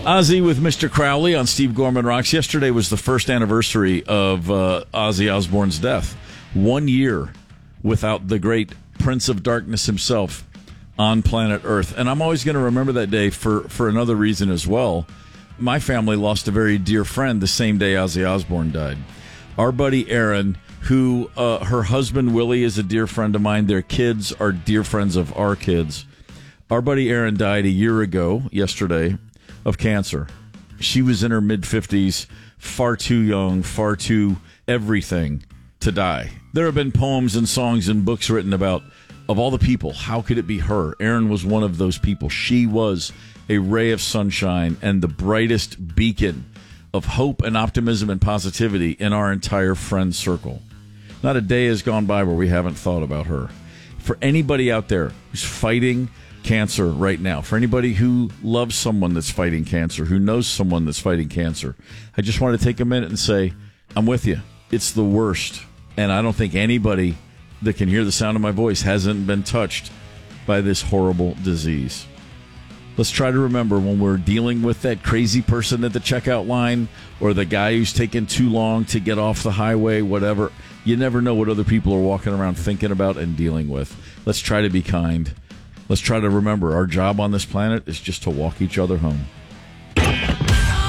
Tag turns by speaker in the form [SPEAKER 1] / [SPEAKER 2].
[SPEAKER 1] Ozzy with Mr. Crowley on Steve Gorman Rocks. Yesterday was the first anniversary of Ozzy Osbourne's death. 1 year without the great Prince of Darkness himself on planet Earth. And I'm always going to remember that day for another reason as well. My family lost a very dear friend the same day Ozzy Osbourne died. Our buddy Aaron, who her husband Willie is a dear friend of mine. Their kids are dear friends of our kids. Our buddy Aaron died a year ago, yesterday, of cancer. She was in her mid-50s, far too young, far too everything to die. There have been poems and songs and books written about, of all the people, how could it be her? Erin was one of those people. She was a ray of sunshine and the brightest beacon of hope and optimism and positivity in our entire friend circle. Not a day has gone by where we haven't thought about her. For anybody out there who's fighting cancer right now, for anybody who loves someone that's fighting cancer, who knows someone that's fighting cancer, I just want to take a minute and say, I'm with you. It's the worst. And I don't think anybody that can hear the sound of my voice hasn't been touched by this horrible disease. Let's try to remember when we're dealing with that crazy person at the checkout line or the guy who's taking too long to get off the highway, whatever. You never know what other people are walking around thinking about and dealing with. Let's try to be kind. Let's try to remember our job on this planet is just to walk each other home.